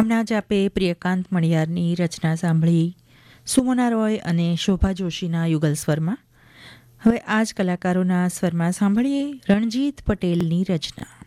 ભાવના જાપે પ્રિયકાંત મણિયારની રચના સાંભળી સુમના રોય અને શોભા જોશીના યુગલ સ્વરમાં. હવે આ જ કલાકારોના સ્વરમાં સાંભળીએ રણજીત પટેલની રચના.